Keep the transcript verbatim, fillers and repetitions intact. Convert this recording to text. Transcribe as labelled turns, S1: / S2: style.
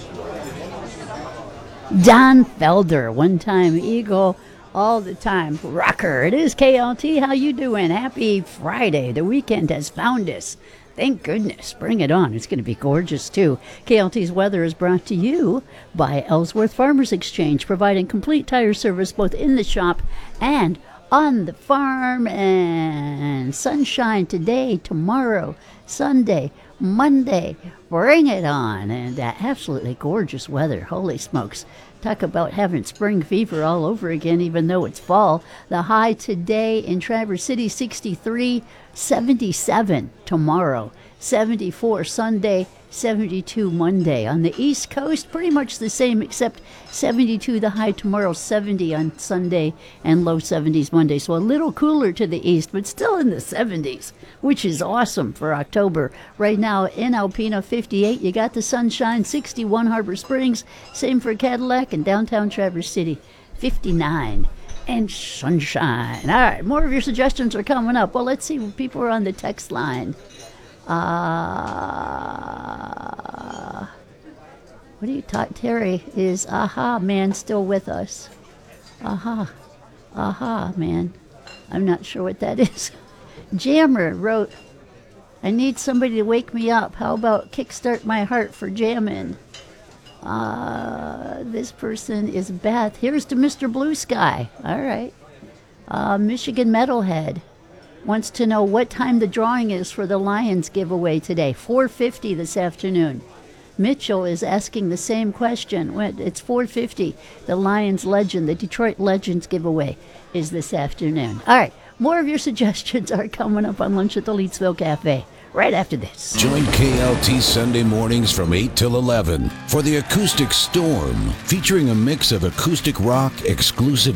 S1: Don Felder, one-time Eagle, all the time rocker. It is K L T. How you doing? Happy Friday. The weekend has found us. Thank goodness. Bring it on. It's going to be gorgeous, too. K L T's weather is brought to you by Ellsworth Farmers Exchange, providing complete tire service both in the shop and on the farm. And sunshine today, tomorrow, Sunday, Monday. Bring it on. And uh, absolutely gorgeous weather. Holy smokes. Talk about having spring fever all over again, even though it's fall. The high today in Traverse City, sixty-three, seventy-seven tomorrow, seventy-four Sunday, seventy-two Monday. On the East Coast, pretty much the same, except seventy-two the high tomorrow, seventy on Sunday, and low seventies Monday. So a little cooler to the east, but still in the seventies, which is awesome for October. Right now in Alpena, fifty-eight. You got the sunshine, sixty-one Harbor Springs. Same for Cadillac and downtown Traverse City, fifty-nine. And sunshine. All right, more of your suggestions are coming up. Well, let's see what people are on the text line. Uh, what do you talk? Terry is Aha Man still with us? Aha, Aha Man. I'm not sure what that is. Jammer wrote, I need somebody to wake me up. How about Kickstart My Heart for jamming? Uh, this person is Beth. Here's to Mister Blue Sky. All right. Uh, Michigan Metalhead wants to know what time the drawing is for the Lions giveaway today. four fifty this afternoon. Mitchell is asking the same question. It's four fifty. The Lions Legend, the Detroit Legends giveaway is this afternoon. All right. More of your suggestions are coming up on Lunch at the Leedsville Cafe right after this.
S2: Join K L T Sunday mornings from eight till eleven for the Acoustic Storm, featuring a mix of acoustic rock, exclusive